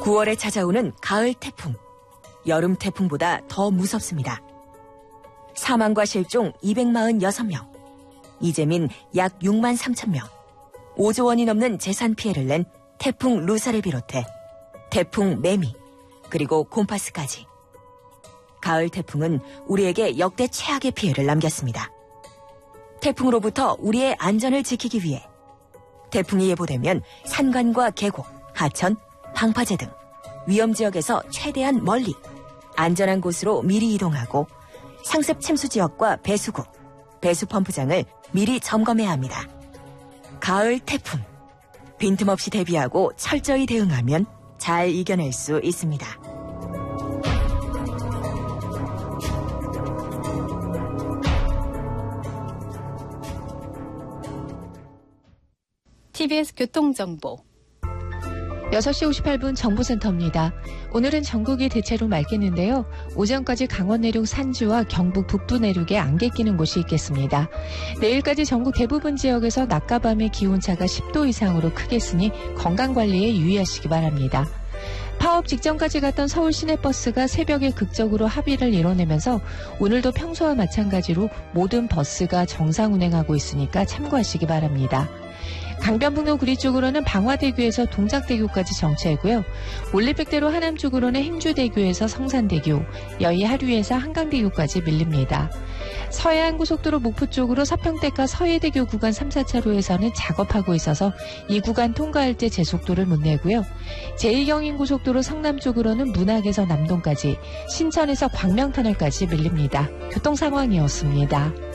9월에 찾아오는 가을 태풍. 여름 태풍보다 더 무섭습니다. 사망과 실종 246명, 이재민 약 6만 3천 명, 5조 원이 넘는 재산 피해를 낸 태풍 루사를 비롯해 태풍 매미, 그리고 곰파스까지. 가을 태풍은 우리에게 역대 최악의 피해를 남겼습니다. 태풍으로부터 우리의 안전을 지키기 위해 태풍이 예보되면 산간과 계곡, 하천, 방파제 등 위험지역에서 최대한 멀리 안전한 곳으로 미리 이동하고 상습 침수 지역과 배수구, 배수펌프장을 미리 점검해야 합니다. 가을 태풍. 빈틈없이 대비하고 철저히 대응하면 잘 이겨낼 수 있습니다. TBS 교통정보 6시 58분 정보센터입니다. 오늘은 전국이 대체로 맑겠는데요. 오전까지 강원 내륙 산지와 경북 북부 내륙에 안개 끼는 곳이 있겠습니다. 내일까지 전국 대부분 지역에서 낮과 밤의 기온차가 10도 이상으로 크겠으니 건강관리에 유의하시기 바랍니다. 파업 직전까지 갔던 서울 시내버스가 새벽에 극적으로 합의를 이뤄내면서 오늘도 평소와 마찬가지로 모든 버스가 정상 운행하고 있으니까 참고하시기 바랍니다. 강변북로 구리 쪽으로는 방화대교에서 동작대교까지 정체이고요. 올림픽대로 하남 쪽으로는 행주대교에서 성산대교, 여의 하류에서 한강대교까지 밀립니다. 서해안고속도로 목포 쪽으로 서평대가 서해대교 구간 3, 4차로에서는 작업하고 있어서 이 구간 통과할 때 제속도를 못 내고요. 제2경인고속도로 성남 쪽으로는 문학에서 남동까지, 신천에서 광명터널까지 밀립니다. 교통상황이었습니다.